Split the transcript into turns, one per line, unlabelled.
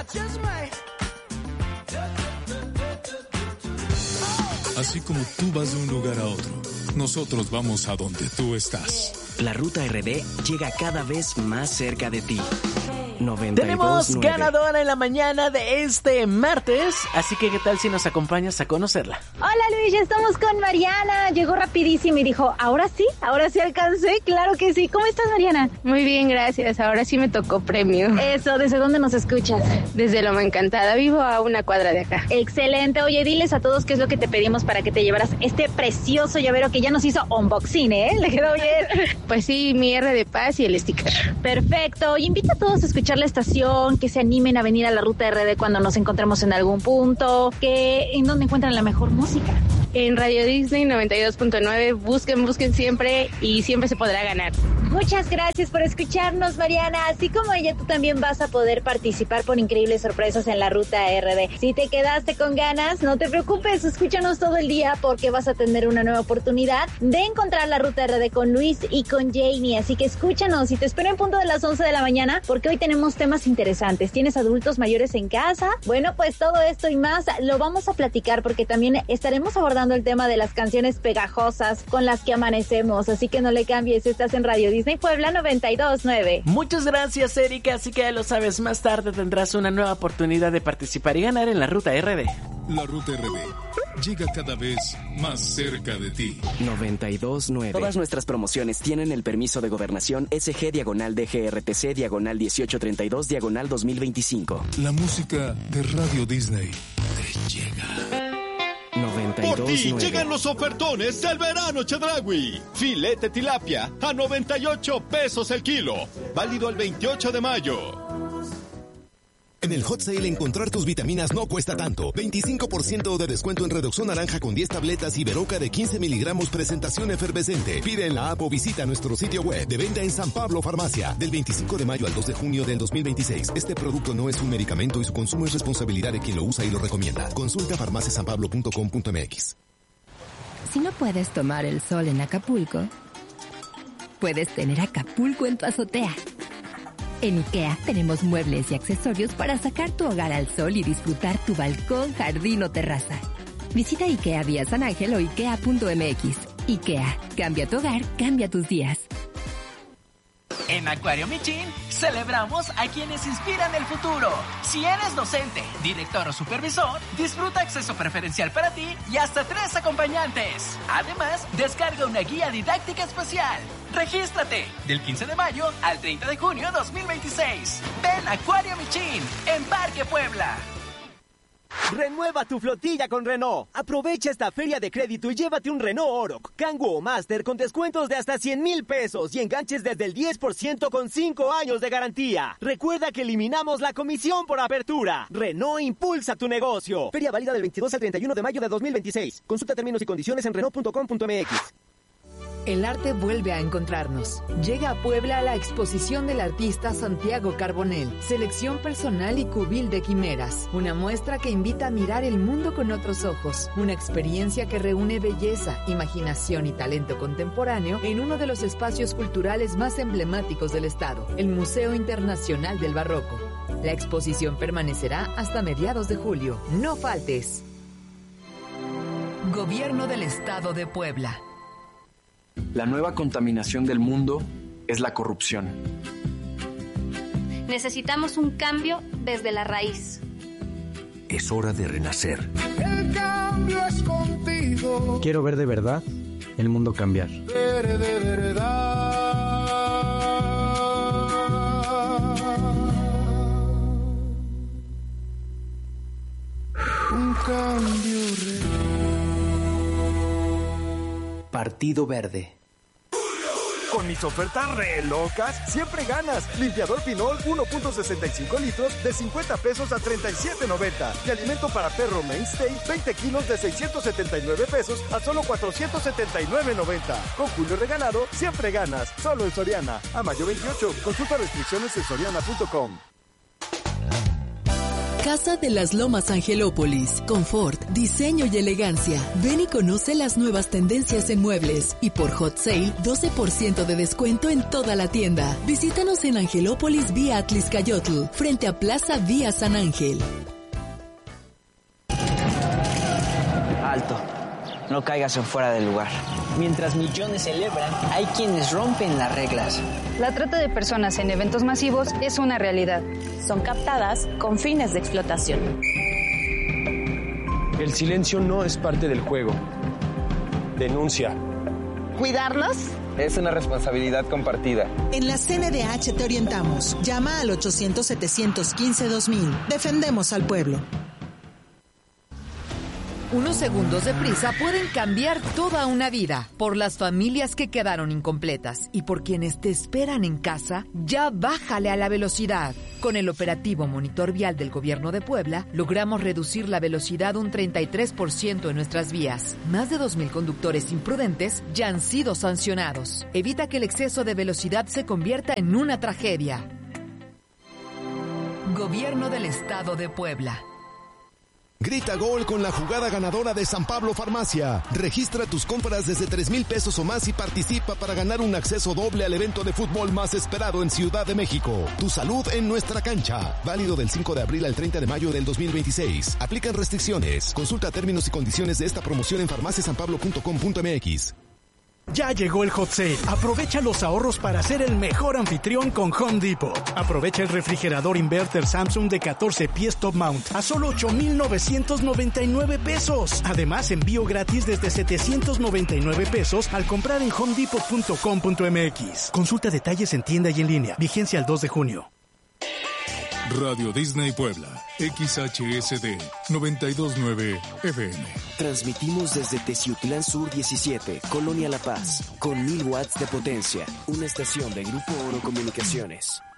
Así como tú vas de un lugar a otro, nosotros vamos a donde tú estás.
La Ruta RD llega cada vez más cerca de ti. 92.9.
Tenemos ganadora en la mañana de este martes, así que ¿qué tal si nos acompañas a conocerla?
Hola Luis, ya estamos con Mariana. Llegó rapidísimo y dijo, ahora sí alcancé. Claro que sí. ¿Cómo estás, Mariana?
Muy bien, gracias. Ahora sí me tocó premio.
Eso, ¿desde dónde nos escuchas?
Desde Loma Encantada, vivo a una cuadra de acá.
Excelente. Oye, diles a todos qué es lo que te pedimos para que te llevaras este precioso llavero que ya nos hizo unboxing, ¿eh? ¿Le quedó bien?
Pues sí, mi R de paz y el sticker.
Perfecto. Y invita a todos a escuchar la estación, que se animen a venir a la Ruta RD cuando nos encontremos en algún punto, en donde encuentran la mejor música.
En Radio Disney 92.9, busquen siempre y siempre se podrá ganar.
Muchas gracias por escucharnos, Mariana. Así como ella, tú también vas a poder participar por increíbles sorpresas en la Ruta RD. Si te quedaste con ganas, no te preocupes, escúchanos todo el día porque vas a tener una nueva oportunidad de encontrar la Ruta RD con Luis y con Jamie. Así que escúchanos y te espero en punto de las 11 de la mañana porque hoy tenemos temas interesantes. ¿Tienes adultos mayores en casa? Bueno, pues todo esto y más lo vamos a platicar porque también estaremos abordando el tema de las canciones pegajosas con las que amanecemos. Así que no le cambies, estás en Radio Disney Puebla 92.9.
Muchas gracias, Erika. Así que ya lo sabes, más tarde tendrás una nueva oportunidad de participar y ganar en la Ruta RD.
La Ruta RD llega cada vez más cerca de ti.
92.9. Todas nuestras promociones tienen el permiso de gobernación SG/DGRTC/1832/2025.
La música de Radio Disney te llega.
92.9.
Por ti llegan los ofertones del verano Chedraui. Filete tilapia a 98 pesos el kilo. Válido el 28 de mayo.
En el Hot Sale encontrar tus vitaminas no cuesta tanto. 25% de descuento en Redoxon naranja con 10 tabletas y Beroca de 15 miligramos presentación efervescente. Pide en la app o visita nuestro sitio web de venta en San Pablo Farmacia. Del 25 de mayo al 2 de junio del 2026. Este producto no es un medicamento y su consumo es responsabilidad de quien lo usa y lo recomienda. Consulta farmaciasanpablo.com.mx.
Si no puedes tomar el sol en Acapulco, puedes tener Acapulco en tu azotea. En IKEA tenemos muebles y accesorios para sacar tu hogar al sol y disfrutar tu balcón, jardín o terraza. Visita IKEA vía San Ángel o ikea.mx. IKEA, cambia tu hogar, cambia tus días.
En Acuario Michin celebramos a quienes inspiran el futuro. Si eres docente, director o supervisor, disfruta acceso preferencial para ti y hasta 3 acompañantes. Además, descarga una guía didáctica especial. Regístrate del 15 de mayo al 30 de junio de 2026. Ven a Acuario Michin en Parque Puebla.
Renueva tu flotilla con Renault. Aprovecha esta feria de crédito y llévate un Renault Oroch, Kangoo o Master con descuentos de hasta 100,000 pesos y enganches desde el 10% con 5 años de garantía. Recuerda que eliminamos la comisión por apertura. Renault impulsa tu negocio. Feria válida del 22 al 31 de mayo de 2026. Consulta términos y condiciones en Renault.com.mx.
El arte vuelve a encontrarnos. Llega a Puebla la exposición del artista Santiago Carbonell, selección personal y cubil de quimeras. Una muestra que invita a mirar el mundo con otros ojos. Una experiencia que reúne belleza, imaginación y talento contemporáneo en uno de los espacios culturales más emblemáticos del estado, el Museo Internacional del Barroco. La exposición permanecerá hasta mediados de julio. No faltes. Gobierno del Estado de Puebla.
La nueva contaminación del mundo es la corrupción.
Necesitamos un cambio desde la raíz.
Es hora de renacer.
El cambio es contigo.
Quiero ver de verdad el mundo cambiar.
Ver de verdad. Un cambio real.
Partido Verde.
Con mis ofertas re locas, siempre ganas. Limpiador Pinol 1.65 litros de 50 pesos a 37.90. Y alimento para perro Mainstay 20 kilos de 679 pesos a solo 479.90. Con Julio regalado, siempre ganas. Solo en Soriana. A mayo 28. Consulta restricciones en soriana.com.
Casa de las Lomas Angelópolis. Confort, diseño y elegancia. Ven y conoce las nuevas tendencias en muebles. Y por Hot Sale, 12% de descuento en toda la tienda. Visítanos en Angelópolis vía Atliscayotl, frente a Plaza Vía San Ángel.
Alto. No caigas en fuera del lugar. Mientras millones celebran, hay quienes rompen las reglas.
La trata de personas en eventos masivos es una realidad.
Son captadas con fines de explotación.
El silencio no es parte del juego. Denuncia.
¿Cuidarnos?
Es una responsabilidad compartida.
En la CNDH te orientamos. Llama al 800-715-2000. Defendemos al pueblo.
Unos segundos de prisa pueden cambiar toda una vida. Por las familias que quedaron incompletas y por quienes te esperan en casa, ya bájale a la velocidad. Con el operativo Monitor Vial del Gobierno de Puebla, logramos reducir la velocidad un 33% en nuestras vías. Más de 2,000 conductores imprudentes ya han sido sancionados. Evita que el exceso de velocidad se convierta en una tragedia. Gobierno del Estado de Puebla.
Grita gol con la jugada ganadora de San Pablo Farmacia. Registra tus compras desde 3,000 pesos o más y participa para ganar un acceso doble al evento de fútbol más esperado en Ciudad de México. Tu salud en nuestra cancha. Válido del 5 de abril al 30 de mayo del 2026. Aplican restricciones. Consulta términos y condiciones de esta promoción en farmaciasanpablo.com.mx.
Ya llegó el Hot Sale. Aprovecha los ahorros para ser el mejor anfitrión con Home Depot. Aprovecha el refrigerador inverter Samsung de 14 pies top mount a solo 8,999 pesos. Además, envío gratis desde 799 pesos al comprar en homedepot.com.mx. Consulta detalles en tienda y en línea. Vigencia el 2 de junio.
Radio Disney Puebla, XHSD 92.9 FM.
Transmitimos desde Teciutlán Sur 17, Colonia La Paz, con 1000 watts de potencia. Una estación de Grupo Oro Comunicaciones.